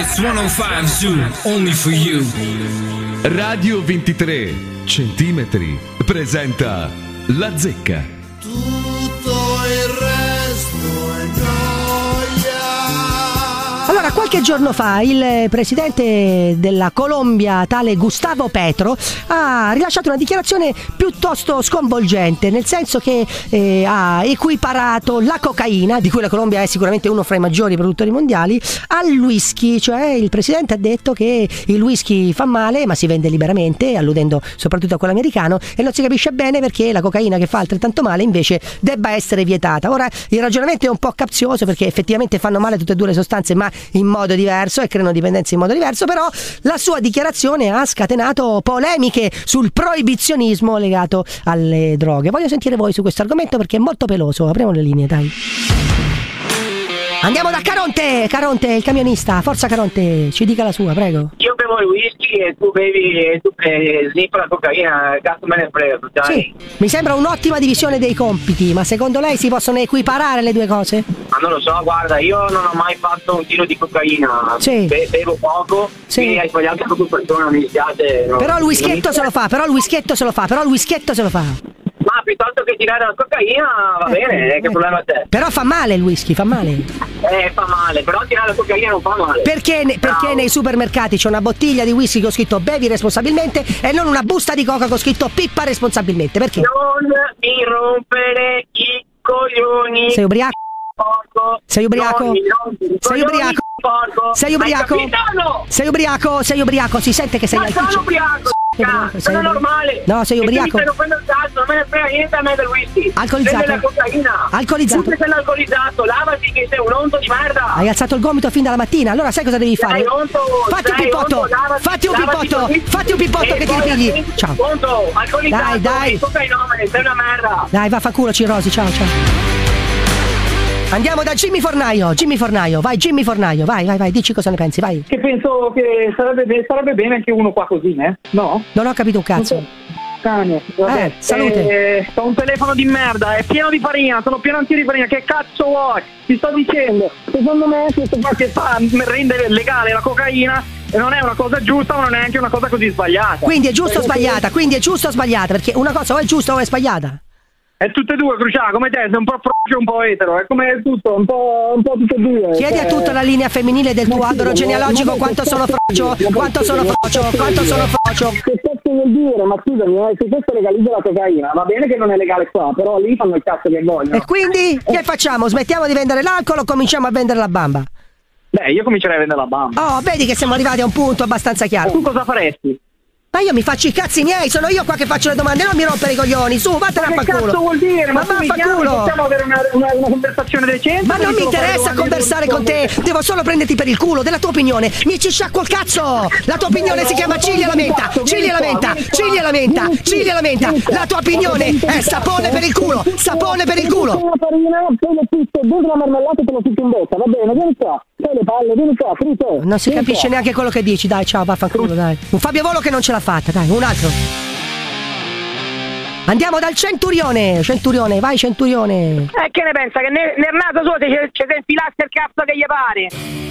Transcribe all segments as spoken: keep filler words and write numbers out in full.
It's centocinque Zoo, only for you. Radio ventitré centimetri presenta La Zecca. Tutto il resto è noia. Allora, qualche giorno fa il presidente della Colombia, tale Gustavo Petro, ha rilasciato una dichiarazione piuttosto sconvolgente, nel senso che eh, ha equiparato la cocaina, di cui la Colombia è sicuramente uno fra i maggiori produttori mondiali, al whisky. Cioè il presidente ha detto che il whisky fa male ma si vende liberamente, alludendo soprattutto a quello americano, e non si capisce bene perché la cocaina, che fa altrettanto male, invece debba essere vietata. Ora, il ragionamento è un po' capzioso, perché effettivamente fanno male tutte e due le sostanze, ma in modo diverso, e creano dipendenza in modo diverso. Però la sua dichiarazione ha scatenato polemiche sul proibizionismo legato alle droghe. Voglio sentire voi su questo argomento perché è molto peloso. Apriamo le linee, dai. Andiamo da Caronte, Caronte, il camionista. Forza Caronte, ci dica la sua, prego. Io bevo il whisky e tu bevi e tu eh, sniffa la cocaina, cazzo me ne frega, dai. Sì, mi sembra un'ottima divisione dei compiti, ma secondo lei si possono equiparare le due cose? Ma non lo so, guarda, io non ho mai fatto un tiro di cocaina. Sì. Be- bevo poco, sì. Quindi hai sbagliato proprio persona, mi dispiace. No. Però il whiskietto se lo fa, però il whiskietto se lo fa, però il whiskietto se lo fa. Ma piuttosto che tirare la cocaina va eh, bene, eh, che problema c'è? Però fa male il whisky, fa male. Eh, fa male, però tirare la cocaina non fa male. Perché, ne, perché nei supermercati c'è una bottiglia di whisky con scritto bevi responsabilmente e non una busta di coca con scritto pippa responsabilmente? Perché? Non mi rompere i coglioni. Sei ubriaco? Porco. Sei ubriaco? Non mi rompi i sei ubriaco? Porco. Sei ubriaco? No? Sei ubriaco? Sei ubriaco? Si sente che sei Ma al sono ticino. ubriaco. Cazzo, sei non è ubri- normale. No, sei ubriaco. E mi stai rompendo il cazzo, non me ne frega niente a me del whisky. Alcolizzato. Prende la cocaina. Alcolizzato. Tu sei l'alcolizzato, lavati che sei un onto di merda. Hai alzato il gomito fin dalla mattina, allora sai cosa devi fare? Sei onto, fatti un sei pippotto, onto, lavati, fatti un lavati pippotto, così. fatti un pippotto E che ti poi ripigli. Ciao. Onto, alcolizzato. Dai, dai. Cocainomane, sei una merda. Dai, vaffanculo, Cirrosi, ciao, ciao. Andiamo da Jimmy Fornaio, Jimmy Fornaio, vai Jimmy Fornaio, vai, vai, vai, dici cosa ne pensi, vai. Che penso che sarebbe, be- sarebbe bene anche uno qua così, eh? No? Non ho capito un cazzo. Cane, vabbè. Eh, salute. Eh, ho un telefono di merda, è pieno di farina, sono pieno anch'io di farina, che cazzo vuoi? Ti sto dicendo, secondo me questo qua che fa rende legale la cocaina non è una cosa giusta, ma non è neanche una cosa così sbagliata. Quindi è giusto o sbagliata? Quindi è giusto o sbagliata? Perché una cosa o è giusta o è sbagliata? È tutte e due, Crucià, come te, sei un po' frocio e un po' etero, è come tutto, un po', un po' tutte e due. Chiedi a tutta la linea femminile del tuo albero genealogico quanto sono frocio, quanto sono frocio, quanto sono frocio. Che cazzo vuol dire? Ma scusami, eh, se questo legalizza la cocaina, va bene che non è legale qua, però lì fanno il cazzo che vogliono. E quindi che facciamo? Smettiamo di vendere l'alcol o cominciamo a vendere la bamba? Beh, io comincerei a vendere la bamba. Oh, vedi che siamo arrivati a un punto abbastanza chiaro. Tu cosa faresti? Ma io mi faccio i cazzi miei, sono io qua che faccio le domande, non mi rompere i coglioni, su, vattene a Ma che fanculo. cazzo vuol dire? Ma, Ma tu mi chiami, vaffanculo. possiamo avere una, una, una conversazione decente? Ma non mi Devo fare interessa domande conversare di con te, devo solo prenderti per il culo della tua opinione. Mi ci sciacquo il cazzo. La tua opinione si chiama Ciglia la menta, Ciglia la menta, Ciglia la menta, Ciglia la menta. La tua opinione è sapone per il culo, sapone per il culo. Una farina, poi le pizze, dentro la marmellata e te lo fitti in bocca, va bene, vieni qua. Poi le palle, vieni qua, frito. Non si Vieni capisce qua. neanche quello che dici, dai, ciao, vaffanculo, dai. Un Fabio Volo che non ce l'ha fatta, dai, un altro. Andiamo dal Centurione, Centurione, vai Centurione. Eh, che ne pensa? Che nel, nel naso suo ci si infilasse il cazzo che gli pare?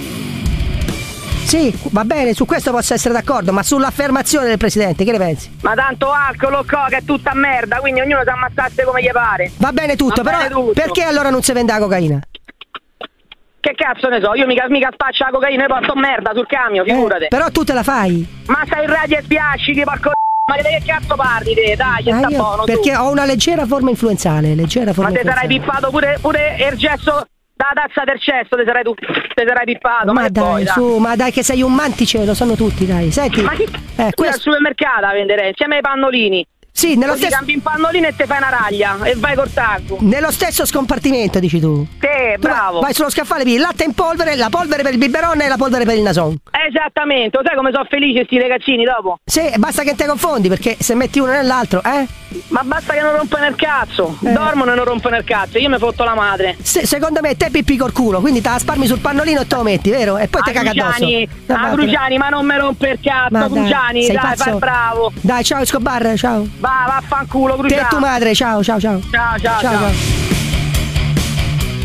Sì, va bene, su questo posso essere d'accordo, ma sull'affermazione del presidente, che ne pensi? Ma tanto alcol o coca è tutta merda, quindi ognuno si ammazzasse come gli pare. Va bene tutto, Va però bene tutto. perché allora non si vende la cocaina? Che cazzo ne so, io mica, mica spaccio la cocaina e porto merda sul camion, figurate. Eh, però tu te la fai. Ma stai in radio e sbiasci, che porco. Ma che cazzo parli te? Dai, che Ah, sta io- buono. perché tu. ho una leggera forma influenzale, leggera forma Ma te sarai influenzale. pippato pure, pure il gesso da tazza del cesso, te sarai tu. Te sarai pippato, ma, Ma che dai, vuoi, dai? su, ma dai che sei un mantice, lo sanno tutti, dai. Senti. Ma chi? Eh, Qui al questo... supermercato a vendere insieme ai pannolini. Sì, nello Così stesso... cambi un pannolino e te fai una raglia e vai col tacco. nello stesso scompartimento, dici tu. Te, Tu bravo. Vai sullo scaffale, pigli il latte in polvere, la polvere per il biberon e la polvere per il nason. Esattamente, lo sai come sono felici sti ragazzini dopo? Sì, basta che te confondi, perché se metti uno nell'altro, eh? Ma basta che non rompono il cazzo. Eh. Dormono e non rompono il cazzo. Io mi fotto la madre. Se- secondo me te pippi col culo, quindi te la sparmi sul pannolino e te lo metti, vero? E poi te caga addosso. Cruciani, Eh, a vattene. Cruciani, ma non mi rompe il cazzo, Ma dai, Cruciani, sei dai, pazzo? fai il bravo. Dai, ciao Escobar, ciao. Va, vaffanculo, Te Cruciani. e tua madre, ciao, ciao, ciao. Ciao, ciao, ciao.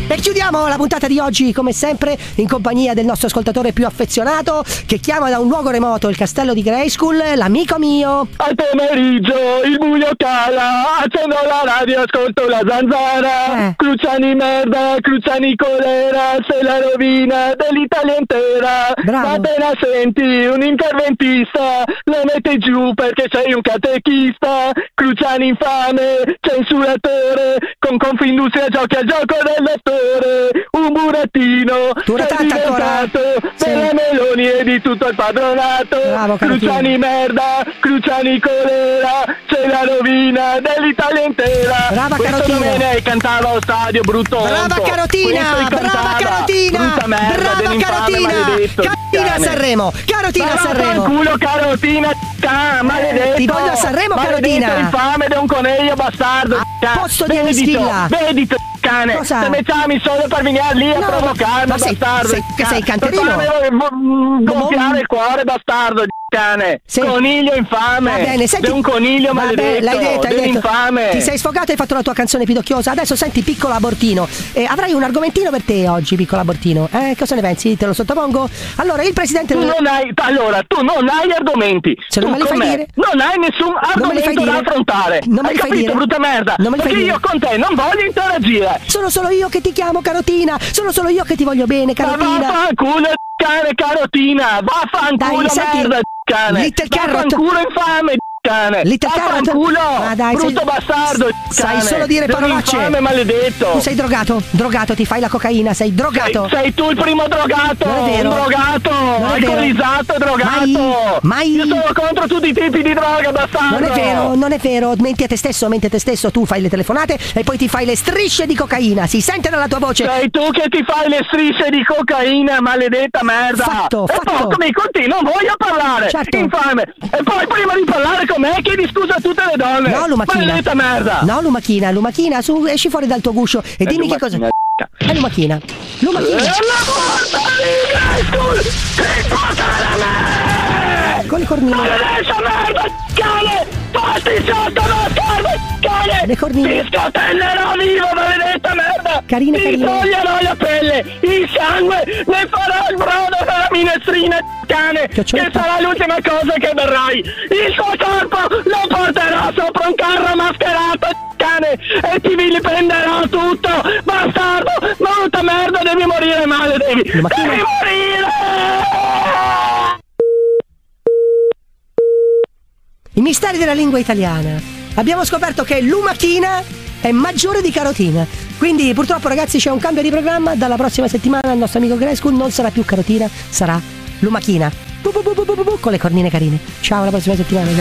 E chiudiamo la puntata di oggi come sempre in compagnia del nostro ascoltatore più affezionato che chiama da un luogo remoto, il castello di Grayskull, l'amico mio. Al pomeriggio il buio cala, accendo la radio, ascolto la zanzara. Eh. Cruciani merda, Cruciani colera, sei la rovina dell'Italia intera. Bravo. Ma appena senti un interventista, lo metti giù perché sei un catechista. Cruciani infame, censuratore, con Confindustria giochi al gioco del lettore. Un burattino, Tu sei ratata ancora? diventato Sì. della Meloni e di tutto il padronato. Bravo, Carotino. Cruciani merda, Cruciani colera, c'è la rovina dell'Italia intera. Brava, Questo Carotina. Domenech cantava allo stadio, brutto Brava onco. Carotina, Questo brava cantava, Carotina, brutta merda brava dell'infame Carotina, maledetto, Carotina a cane. Sanremo, Carotina a Ma Sanremo. culo Carotina, ca, maledetto. ti voglio a Sanremo, Maledetto, Carotina. infame ed è un coniglio bastardo. A ca. posto di Vedito, Anischilla. Vedito, cane. Cosa? Se mettiamo solo per venire lì a No, provocarmi, ma sei- bastardo. sei- ca. sei canterino? Per farmi vo- gonfiare Mo- il cuore, bastardo. Cane, Sì. coniglio infame. Va bene, senti. Sei un coniglio Vabbè, maledetto. l'hai detto, hai detto. dell'infame. Ti sei sfogato e hai fatto la tua canzone pidocchiosa. Adesso senti, piccolo abortino. Eh, avrai un argomentino per te oggi, piccolo abortino. Eh, cosa ne pensi? Te lo sottopongo? Allora, il presidente. Tu non hai, allora, tu non hai argomenti. Se non Tu me li fai con me dire. non hai nessun Non me li fai argomento da dire. affrontare. Non me hai li fai capito, dire. brutta merda? Non me li fai Perché dire. io con te non voglio interagire. Sono solo io che ti chiamo Carotina. Sono solo io che ti voglio bene, Ma Carotina. vaffanculo, cane, Carotina. Vaffanculo, Dai, senti, merda, cane. Little Carrot. Vaffanculo, infame, cane. Little Carrot. Vaffanculo, Ma dai, brutto sei- bastardo, sai cane. solo dire parolacce. Infame, maledetto. Tu sei drogato, drogato, ti fai la cocaina, sei drogato. Sei, sei tu il primo drogato, Non è vero. un drogato, Non è vero. alcolizzato, drogato. Mai, mai. Io sono contro tutti i tipi di droga, bastardo. Non è vero, non è vero, menti a te stesso, menti a te stesso, tu fai le telefonate e poi ti fai le strisce di cocaina, si sente dalla tua voce. Sei tu che ti fai le strisce di cocaina, maledetta merda. Fatto, e fatto. poi mi con te non voglio parlare, Certo. infame. E poi prima di parlare con me chiedi scusa a tutte le donne. No, Lumachina. Maledetta merda. No, Lumachina, Lumachina, su, esci fuori dal tuo guscio e dimmi che cosa. È Lumachina. E Lumachina. la porta di Grayskull si spacca da me. Con le cornine. Maledetta merda, cane. Pasticciato bastardo, cane. Le cornine. Ti scatennerò vivo, maledetta merda. Carine, Ti carine. toglierò la pelle, il sangue, ne farò il brodo per la minestrina, cane. Chioccioletta. Che sarà l'ultima cosa che berrai. Il tuo corpo lo porterò sopra un carro mascherato, cane, e ti vilipenderò tutto, bastardo, brutta merda, devi morire male, devi, devi Lumachina. morire. I misteri della lingua italiana. Abbiamo scoperto che Lumachina è maggiore di Carotina. Quindi purtroppo ragazzi c'è un cambio di programma. Dalla prossima settimana il nostro amico Grayskull non sarà più Carotina, sarà Lumachina. Bu bu bu bu bu bu, con le cornine carine. Ciao, alla prossima settimana.